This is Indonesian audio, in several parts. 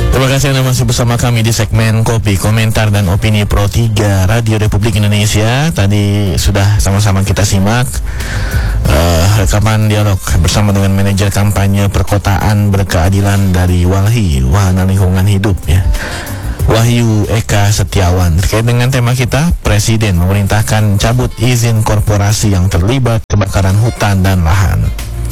Terima kasih Anda masih bersama kami di segmen Kopi, Komentar dan Opini Pro 3 Radio Republik Indonesia. Tadi sudah sama-sama kita simak rekaman dialog bersama dengan manajer kampanye perkotaan berkeadilan dari Walhi, Wahana Lingkungan Hidup ya, Wahyu Eka Setiawan, terkait dengan tema kita, Presiden memerintahkan cabut izin korporasi yang terlibat kebakaran hutan dan lahan.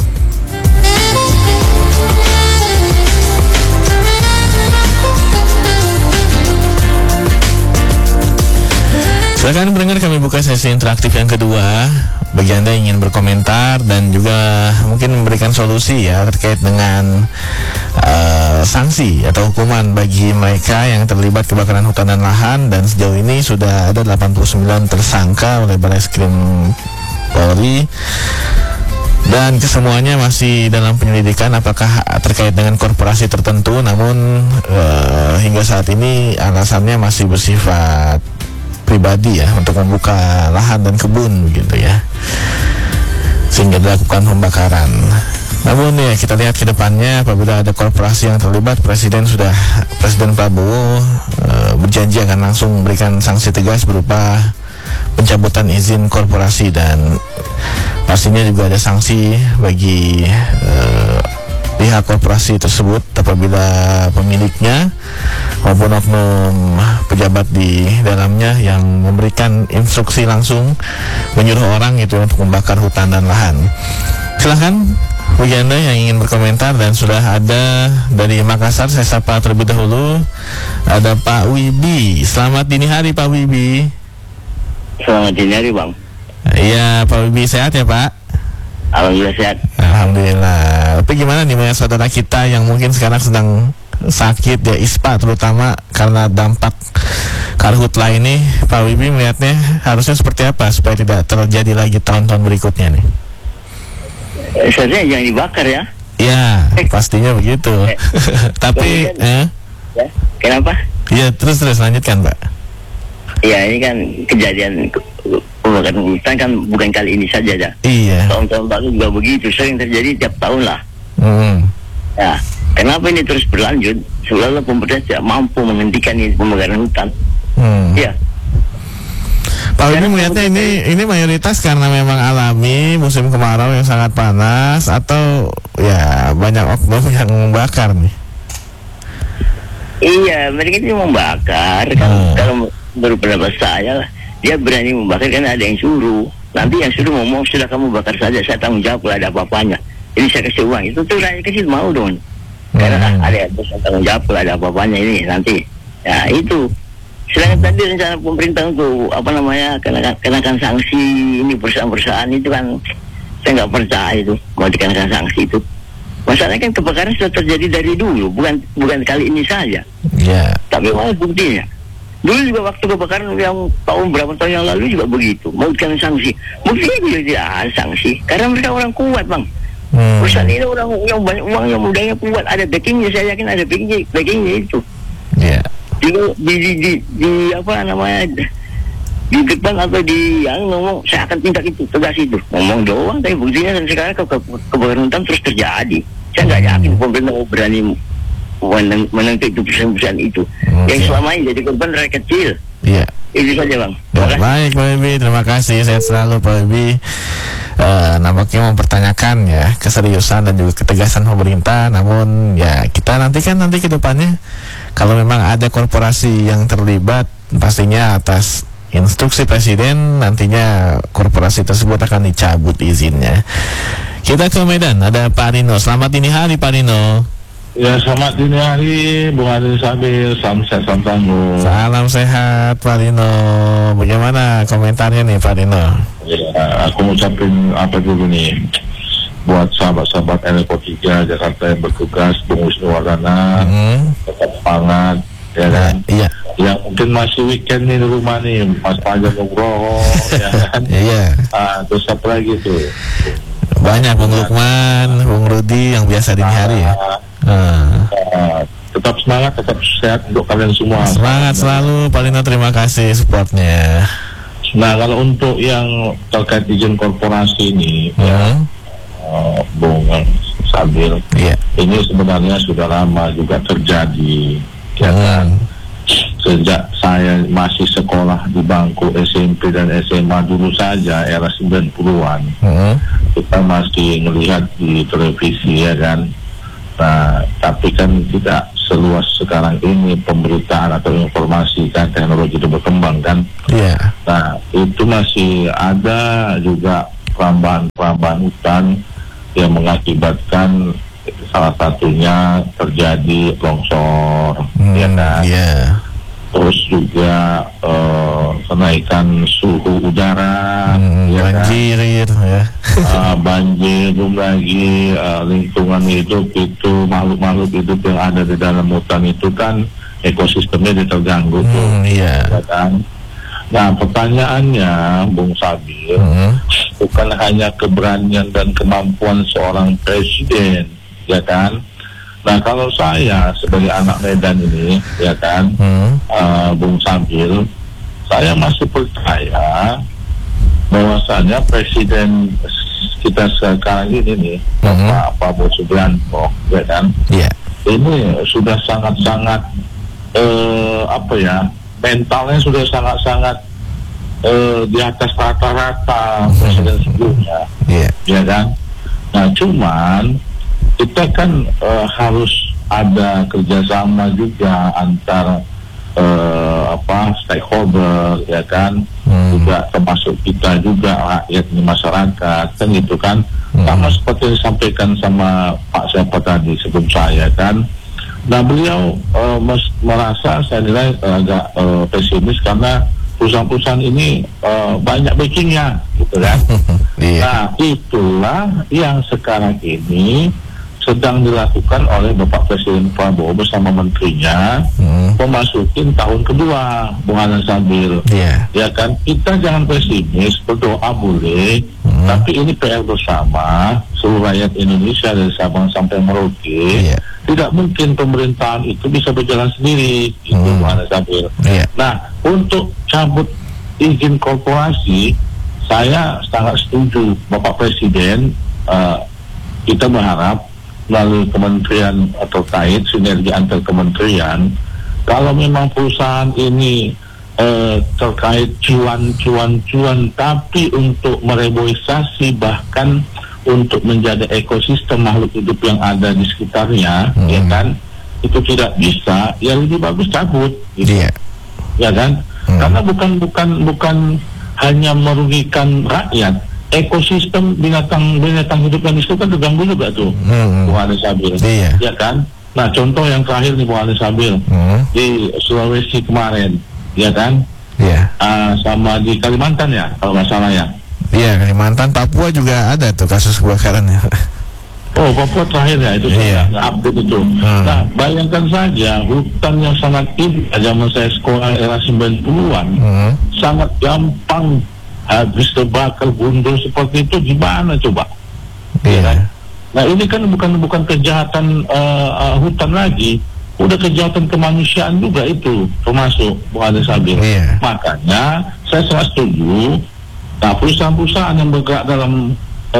Silakan pendengar, kami buka sesi interaktif yang kedua. Bagi Anda yang ingin berkomentar dan juga mungkin memberikan solusi ya terkait dengan sanksi atau hukuman bagi mereka yang terlibat kebakaran hutan dan lahan. Dan sejauh ini sudah ada 89 tersangka oleh Barreskrim Polri, dan kesemuanya masih dalam penyelidikan apakah terkait dengan korporasi tertentu. Namun hingga saat ini alasannya masih bersifat pribadi ya, untuk membuka lahan dan kebun begitu ya, sehingga dilakukan pembakaran. Namun ya, kita lihat ke depannya apabila ada korporasi yang terlibat, Presiden Prabowo berjanji akan langsung memberikan sanksi tegas berupa pencabutan izin korporasi, dan pastinya juga ada sanksi bagi pihak korporasi tersebut apabila pemiliknya maupun oknum pejabat di dalamnya yang memberikan instruksi langsung menyuruh orang itu untuk membakar hutan dan lahan. Silahkan bagi Anda yang ingin berkomentar, dan sudah ada dari Makassar, saya sapa terlebih dahulu, ada Pak Wibi. Selamat dini hari Pak Wibi. Selamat dini hari Bang. Iya Pak Wibi, sehat ya Pak? Alhamdulillah sehat. Alhamdulillah. Tapi gimana nih banyak saudara kita yang mungkin sekarang sedang sakit ya, ISPA terutama karena dampak karhutla ini. Pak Wibi melihatnya harusnya seperti apa supaya tidak terjadi lagi tahun-tahun berikutnya nih? Sebenarnya jangan dibakar ya. Ya, pastinya begitu. Tapi ya, kenapa? Ya, terus lanjutkan Pak. Ya, ini kan kejadian kebakaran hutan kan bukan kali ini saja ya. Iya. Tahun-tahun lalu juga begitu, sering terjadi tiap tahun lah. Ya, kenapa ini terus berlanjut? Seolah-olah pemerintah tidak mampu menghentikan ini pembakaran hutan. Ya. Pak Wibi melihatnya ini mayoritas karena memang alami musim kemarau yang sangat panas, atau ya banyak oknum yang membakar nih? Iya, mereka itu membakar kan. Kalau menurut pendapat saya, dia berani membakar karena ada yang suruh. Nanti yang suruh ngomong, sudah kamu bakar saja, saya tanggung jawab kalau ada apa-apanya. Ini saya kasih uang, itu tuh rakyat kecil mau dong. Karena ada yang saya tanggung jawab kalau ada apa-apanya ini nanti. Ya itu. Sedangkan tadi rencana pemerintah untuk kenakan sanksi ini perusahaan-perusahaan itu kan saya nggak percaya itu mau dikenakan sanksi itu. Masalahnya kan kebakaran sudah terjadi dari dulu, bukan kali ini saja. Yeah. Tapi mana buktinya? Dulu juga waktu kebakaran yang berapa tahun yang lalu juga begitu, mau dikenakan sanksi. Buktinya juga tidak ada sanksi, karena mereka orang kuat Bang. Perusahaan ini orang yang banyak uang, yang mudahnya kuat, ada backingnya, saya yakin ada backingnya itu. Yeah. Di depan atau di yang ngomong saya akan tindak itu, tegas itu, ngomong doang, tapi buktinya dan sekarang kebakaran hutan terus terjadi. Saya nggak yakin pemerintah mau berani menentu itu perusahaan itu. Yang selama ini jadi korban rakyat kecil. Iya. Itu saja Bang. Baik Pak Wibi, terima kasih, sehat selalu Pak Wibi. Nampaknya mempertanyakan ya keseriusan dan juga ketegasan pemerintah. Namun ya kita nanti ke depannya, kalau memang ada korporasi yang terlibat, pastinya atas instruksi Presiden nantinya korporasi tersebut akan dicabut izinnya. Kita ke Medan, ada Pak Rino. Selamat dini hari Pak Rino. Ya, selamat dini hari Bung Adil Sabil. Salam sehat, salam tangguh. Salam sehat Pak Rino. Bagaimana komentarnya nih Pak Rino? Ya, aku ngucapin apa dulu nih buat sahabat-sahabat LPO 3 Jakarta yang bertugas, Bung Wisnuwardana, tetap semangat ya kan. Iya. Yang mungkin masih weekend nih di rumah nih, Mas Panjang Nugroho ya kan. Iya. Terus apa lagi tuh? Banyak Bung Lukman, Bung Rudi yang biasa dini hari ya. Tetap semangat, tetap sehat untuk kalian semua. Semangat selalu Pak Lino, terima kasih supportnya. Nah, kalau untuk yang terkait izin korporasi ini, Bung Sabil. Ini sebenarnya sudah lama juga terjadi, ya kan? Sejak saya masih sekolah di bangku SMP dan SMA dulu saja, era 90-an, kita masih melihat di televisi, ya kan? Nah, tapi kan tidak seluas sekarang ini pemberitaan atau informasi, kan teknologi itu berkembang, kan? Nah, itu masih ada juga perambahan hutan yang mengakibatkan salah satunya terjadi longsor, ya kan? Terus juga kenaikan suhu udara, banjir, ya. Banjir, belum lagi lingkungan hidup itu, makhluk-makhluk hidup yang ada di dalam hutan itu kan ekosistemnya terganggu tuh, ya kan? Nah, pertanyaannya, Bung Sabil, bukan hanya keberanian dan kemampuan seorang presiden, ya kan? Nah, kalau saya sebagai anak Medan ini, ya kan, Bung Sabil, saya masih percaya bahwasanya presiden kita sekarang ini nih, Pak Prabowo Subianto, ya kan, ini sudah sangat-sangat mentalnya sudah sangat-sangat di atas rata-rata presiden sebelumnya, ya kan. Nah, cuman kita kan harus ada kerjasama juga antar stakeholder, ya kan, juga termasuk kita juga rakyat di masyarakat, kan gitu kan. Sama seperti yang disampaikan sama Pak siapa tadi sebelum saya, kan. Nah, beliau merasa, saya nilai agak pesimis karena perusahaan-perusahaan ini banyak backingnya, gitu kan. Nah, itulah yang sekarang ini sedang dilakukan oleh Bapak Presiden Prabowo bersama menterinya, memasukin tahun kedua, Bung Alan Sabil. Ya kan, kita jangan pesimis, berdoa boleh, tapi ini PR bersama seluruh rakyat Indonesia dari Sabang sampai Merauke. Tidak mungkin pemerintahan itu bisa berjalan sendiri, itu Bung Alan Sabil. Nah, untuk cabut izin korporasi, saya sangat setuju Bapak Presiden. Kita berharap melalui kementerian terkait, sinergi antar kementerian, kalau memang perusahaan ini terkait cuan, tapi untuk mereboisasi, bahkan untuk menjaga ekosistem makhluk hidup yang ada di sekitarnya, ya kan, itu tidak bisa, ya lebih bagus cabut, gitu. Ya kan, karena bukan hanya merugikan rakyat, ekosistem binatang hidup yang di situ kan terganggu juga tuh, Bung Ali Sabil, ya kan. Nah, contoh yang terakhir nih, Bung Ali Sabil, di Sulawesi kemarin, ya kan, sama di Kalimantan ya, kalau nggak salah ya. Kalimantan, Papua juga ada tuh kasus kebakaran ya. Oh, Papua terakhir ya, itu saya nggak update itu. Nah, bayangkan saja hutan yang sangat indah zaman saya sekolah era 90-an, sangat gampang habis terbakar, gundul seperti itu, gimana coba? Kan? Nah, ini kan bukan kejahatan hutan lagi, udah kejahatan kemanusiaan juga itu, termasuk Bung Ali Sabil. Makanya saya sangat setuju. Nah, perusahaan-perusahaan yang bergerak dalam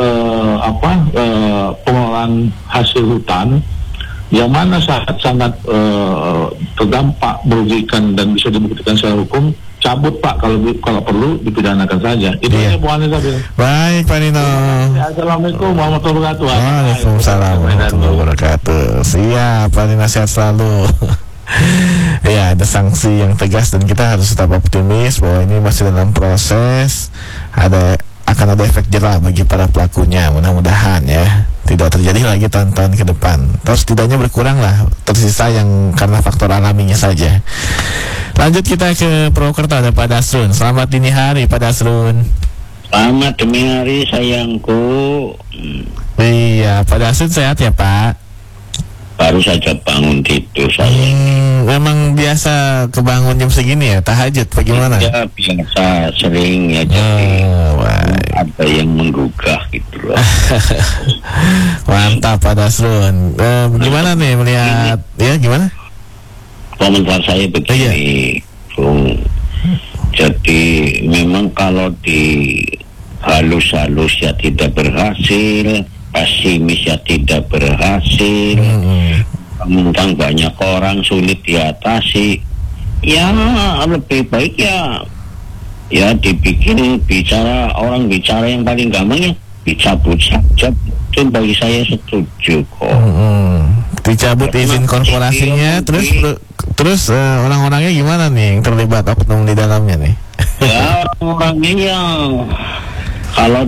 pengelolaan hasil hutan, yang mana sangat terdampak, merugikan dan bisa dibuktikan secara hukum, cabut Pak, kalau perlu dipidanakan saja. Itu aja Bu Anies Sabil. Baik Pak Nino. Assalamualaikum warahmatullahi wabarakatuh. Waalaikumsalam warahmatullahi wabarakatuh. Siap Pak Nino, sehat selalu. Ya, ada sanksi yang tegas dan kita harus tetap optimis bahwa ini masih dalam proses, akan ada efek jerah bagi para pelakunya. Mudah-mudahan ya tidak terjadi lagi tahun-tahun ke depan. Terus setidaknya berkurang lah, tersisa yang karena faktor alaminya saja. Lanjut kita ke Purwokerto, ada Pak Dasrun. Selamat dini hari Pak Dasrun. Selamat dini hari sayangku. Iya, Pak Dasrun sehat ya Pak? Baru saja bangun tidur saya. Memang biasa kebangun jam segini ya, tahajud bagaimana? Ya biasa, sering ya, jadi ada yang menggugah gitu loh. Mantap Pak Dasrun. Gimana nih melihat, ya gimana? Komentar saya begini, Bung. Jadi memang kalau di halus-halus ya tidak berhasil, pesimis ya tidak berhasil, tentang banyak orang sulit diatasi. Ya lebih baik ya dibikin orang bicara yang paling gampang ya dicabut saja. Itu bagi saya setuju kok. Dicabut izin korporasinya, terus orang-orangnya gimana nih yang terlibat oknum di dalamnya nih? Ya orang-orangnya yang kalau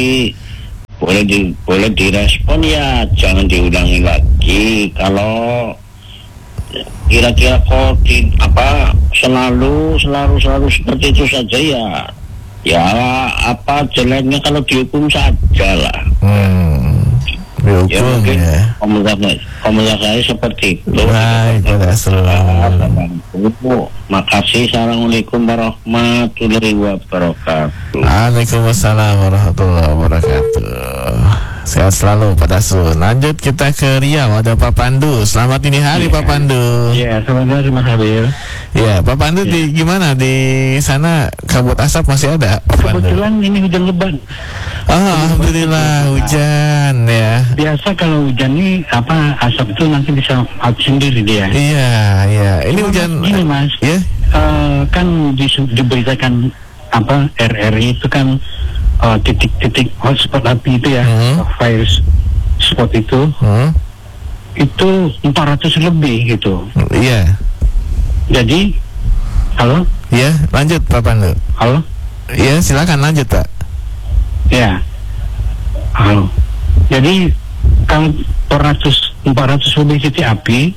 boleh direspon ya jangan diulangi lagi. Kalau kira-kira kok selalu seperti itu saja ya apa jeleknya kalau dihukum saja lah. Ya mungkin komentar saya seperti itu. Baik, makasih. Assalamualaikum warahmatullahi wabarakatuh. Waalaikumsalam warahmatullahi wabarakatuh. Sehat selalu Pak Dasun. Lanjut kita ke Riau, ada Pak Pandu. Selamat dini hari Pak Pandu. Iya, selamat hari Mas Habil. Iya, Pak Pandu gimana di sana, kabut asap masih ada? Kebetulan ini hujan lebat. Alhamdulillah hujan ya. Biasa kalau hujan ini asap itu nanti bisa out sendiri dia. Iya. Ini hujan gini Mas. Ya? Kan diberitakan RRI itu kan titik-titik hotspot api itu ya, fire spot itu, itu 400 lebih gitu. Iya. Jadi, halo? Iya, lanjut Pak Pandu. Halo? Iya, silakan lanjut Pak. Ya, halo. Jadi kalau 400 lebih titik api,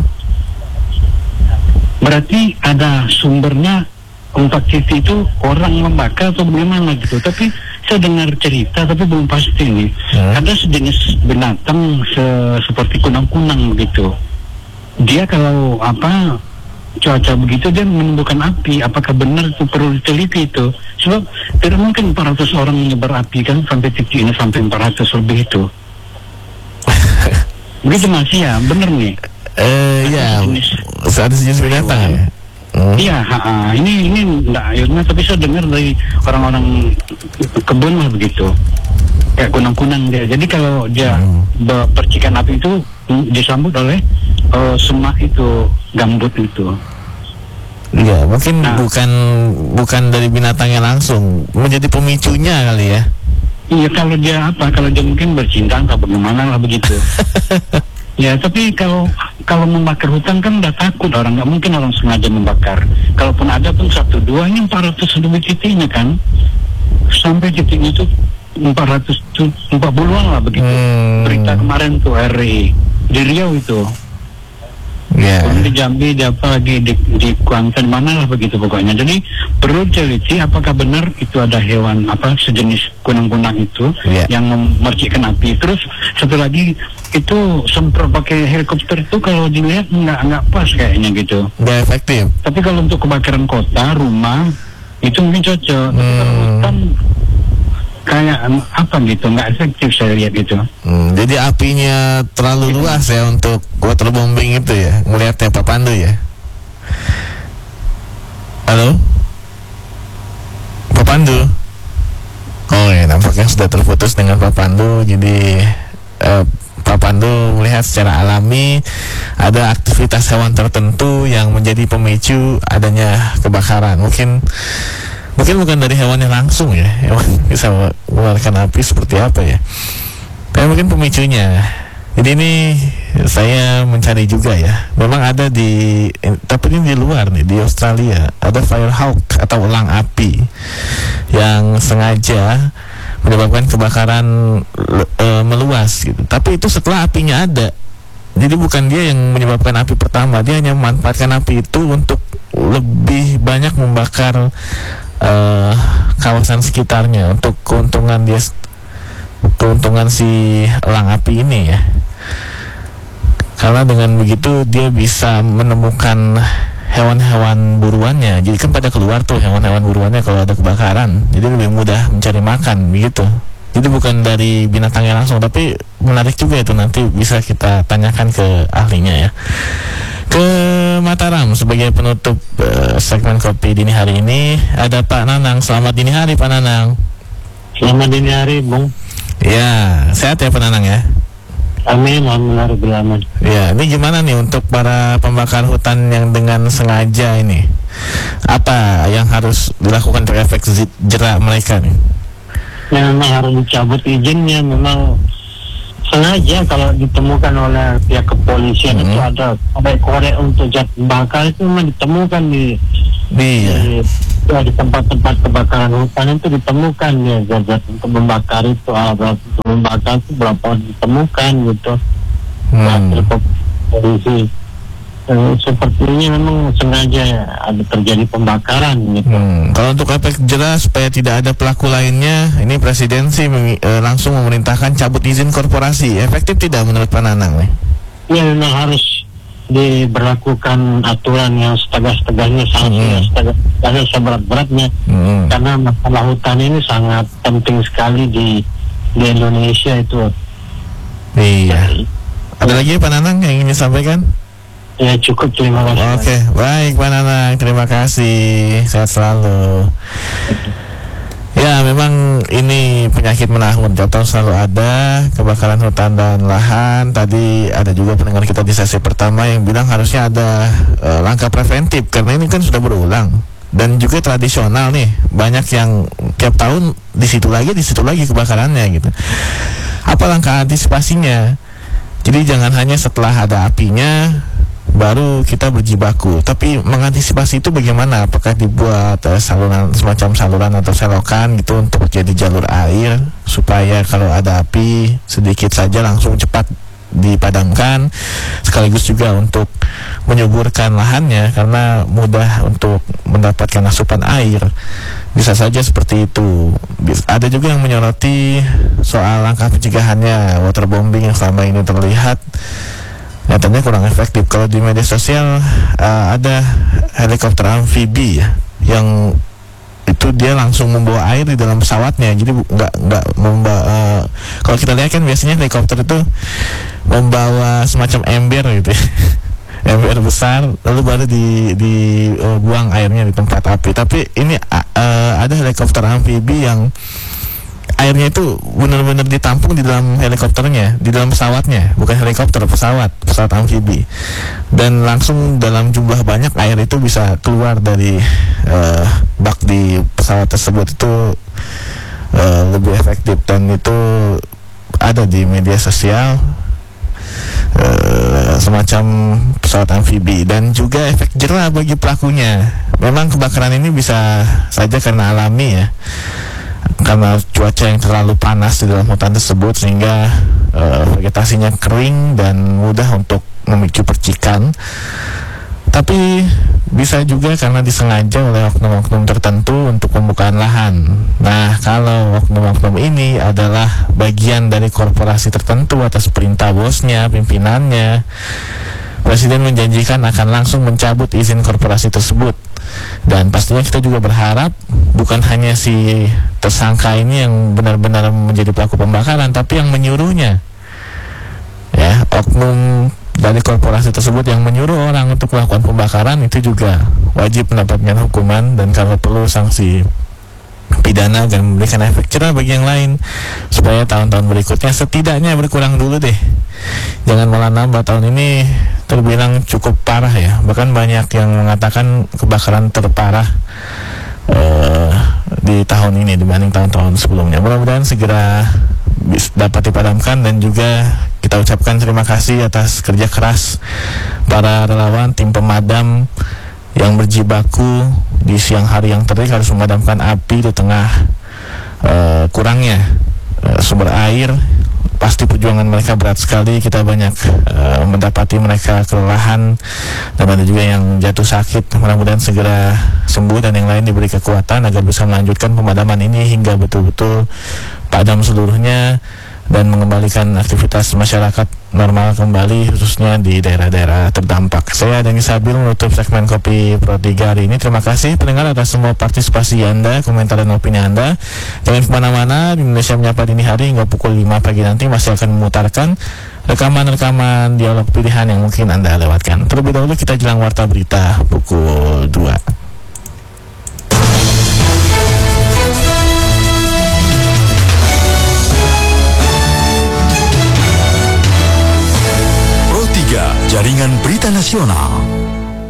berarti ada sumbernya. 4 titik itu orang membakar atau bagaimana gitu. Tapi saya dengar cerita tapi belum pasti nih. Ada sejenis binatang seperti kunang-kunang begitu. Dia kalau cuaca begitu dia menimbulkan api. Apakah benar itu perlu diteliti itu? Sebab tidak mungkin 400 orang menyebar api kan sampai titik ini sampai 400 lebih itu. Begitu Mas ya, benar nih. Ya, ada sejenis binatang ya. Iya, ini enggak ayatnya, tapi saya dengar dari orang-orang kebun lah begitu, kayak kunang-kunang dia. Jadi kalau dia percikan api itu disambut oleh semak itu, gambut itu. Iya, mungkin bukan dari binatangnya langsung, menjadi pemicunya kali ya. Iya, kalau dia mungkin bercinta atau bagaimana lah begitu. Ya, tapi kalau membakar hutan kan udah takut orang, nggak mungkin orang sengaja membakar. Kalaupun ada pun 1-2, ini 400 lebih titiknya kan, sampai titiknya itu 440-an lah begitu. Berita kemarin tuh RRI di Riau itu. Di Jambi, di Kuantan mana lah begitu pokoknya. Jadi perlu teliti apakah benar itu ada hewan sejenis kunang-kunang itu yang memercikkan api. Terus satu lagi itu semprot pakai helikopter itu kalau dilihat nggak pas kayaknya gitu. Nggak efektif. Tapi kalau untuk kebakaran kota, rumah itu mungkin cocok. Tapi kalau hutan kayak gitu nggak efektif saya lihat gitu. Jadi apinya terlalu luas ya untuk waterbombing itu ya, melihatnya Pak Pandu ya. Halo Pak Pandu. Oh ya, nampaknya sudah terputus dengan Pak Pandu. Jadi Pak Pandu melihat secara alami ada aktivitas hewan tertentu yang menjadi pemicu adanya kebakaran. Mungkin bukan dari hewannya langsung ya, hewan bisa mengeluarkan api seperti apa ya, tapi mungkin pemicunya. Jadi ini saya mencari juga ya, memang ada tapi ini di luar nih, di Australia ada firehawk atau elang api yang sengaja menyebabkan kebakaran meluas gitu. Tapi itu setelah apinya ada. Jadi bukan dia yang menyebabkan api pertama, dia hanya memanfaatkan api itu untuk lebih banyak membakar kawasan sekitarnya untuk keuntungan si elang api ini ya. Karena dengan begitu dia bisa menemukan hewan-hewan buruannya. Jadi kan pada keluar tuh hewan-hewan buruannya kalau ada kebakaran. Jadi lebih mudah mencari makan begitu. Jadi bukan dari binatangnya langsung, tapi menarik juga itu, nanti bisa kita tanyakan ke ahlinya ya. Ke Mataram sebagai penutup segmen Kopi Dini hari ini ada Pak Nanang. Selamat dini hari Pak Nanang. Selamat dini hari Bung. Ya, sehat ya Pak Nanang ya? Amin, alhamdulillah. Ya, ini gimana nih untuk para pembakar hutan yang dengan sengaja ini? Apa yang harus dilakukan terefek jerak mereka nih? Ya, memang harus dicabut izinnya. Memang sengaja kalau ditemukan oleh pihak kepolisian itu ada korek untuk zat bakar itu memang ditemukan di tempat-tempat kebakaran hutan itu ditemukan ya zat untuk membakar itu, alat untuk membakar itu berapa ditemukan gitu. Polisi sepertinya memang sengaja ada terjadi pembakaran gitu. Kalau untuk efek jerah supaya tidak ada pelaku lainnya, ini Presiden sih langsung memerintahkan cabut izin korporasi. Efektif tidak menurut Pak Nanang nih? Ya memang harus diberlakukan aturan yang setegas-tegasnya, sanksi yang setegas-tegasnya, seberat-beratnya. Karena masalah hutan ini sangat penting sekali di Indonesia itu. Iya. Ada lagi Pak Nanang yang ingin disampaikan? Ya cukup, terima kasih. Oke, baik Pak Nanang, terima kasih, sehat selalu. Ya, memang ini penyakit menahun, jatuh selalu ada, kebakaran hutan dan lahan. Tadi ada juga pendengar kita di sesi pertama yang bilang harusnya ada langkah preventif, karena ini kan sudah berulang. Dan juga tradisional nih, banyak yang tiap tahun di situ lagi kebakarannya gitu. Apa langkah antisipasinya? Jadi jangan hanya setelah ada apinya baru kita berjibaku, tapi mengantisipasi itu bagaimana? Apakah dibuat semacam saluran atau selokan gitu untuk jadi jalur air supaya kalau ada api sedikit saja langsung cepat dipadamkan, sekaligus juga untuk menyuburkan lahannya karena mudah untuk mendapatkan asupan air. Bisa saja seperti itu. Ada juga yang menyoroti soal langkah pencegahannya, waterbombing yang selama ini terlihat nyatanya kurang efektif. Kalau di media sosial ada helikopter amfibi ya, yang itu dia langsung membawa air di dalam pesawatnya. Jadi nggak membawa. Kalau kita lihat kan biasanya helikopter itu membawa semacam ember gitu, ember besar, lalu baru dibuang airnya di tempat api. Tapi ini ada helikopter amfibi yang airnya itu benar-benar ditampung di dalam helikopternya, di dalam pesawatnya, bukan helikopter, pesawat amfibi. Dan langsung dalam jumlah banyak air itu bisa keluar dari bak di pesawat tersebut. Itu lebih efektif dan itu ada di media sosial, semacam pesawat amfibi. Dan juga efek jerah bagi pelakunya. Memang kebakaran ini bisa saja karena alami ya, karena cuaca yang terlalu panas di dalam hutan tersebut sehingga vegetasinya kering dan mudah untuk memicu percikan. Tapi bisa juga karena disengaja oleh oknum-oknum tertentu untuk pembukaan lahan. Nah, kalau oknum-oknum ini adalah bagian dari korporasi tertentu atas perintah bosnya, pimpinannya, Presiden menjanjikan akan langsung mencabut izin korporasi tersebut. Dan pastinya kita juga berharap bukan hanya si tersangka ini yang benar-benar menjadi pelaku pembakaran, tapi yang menyuruhnya, ya, oknum dari korporasi tersebut yang menyuruh orang untuk melakukan pembakaran itu juga wajib mendapatkan hukuman dan kalau perlu sanksi pidana dan memberikan efek jerah bagi yang lain supaya tahun-tahun berikutnya setidaknya berkurang dulu deh. Jangan malah nambah. Tahun ini terbilang cukup parah ya, bahkan banyak yang mengatakan kebakaran terparah di tahun ini dibanding tahun-tahun sebelumnya. Mudah-mudahan segera dapat dipadamkan dan juga kita ucapkan terima kasih atas kerja keras para relawan tim pemadam yang berjibaku di siang hari yang terik harus memadamkan api di tengah kurangnya sumber air. Pasti perjuangan mereka berat sekali. Kita banyak mendapati mereka kelelahan dan ada juga yang jatuh sakit. Mudah-mudahan segera sembuh dan yang lain diberi kekuatan agar bisa melanjutkan pemadaman ini hingga betul-betul padam seluruhnya dan mengembalikan aktivitas masyarakat normal kembali, khususnya di daerah-daerah terdampak. Saya Dani Sabil menutup segmen Kopi Pro 3 hari ini. Terima kasih pendengar atas semua partisipasi Anda, komentar dan opini Anda. Jangan kemana-mana, di Indonesia Menyapa Dini Hari hingga pukul 5 pagi nanti masih akan memutarkan rekaman-rekaman dialog pilihan yang mungkin Anda lewatkan. Terlebih dahulu kita jelang warta berita pukul 2. Jaringan Berita Nasional.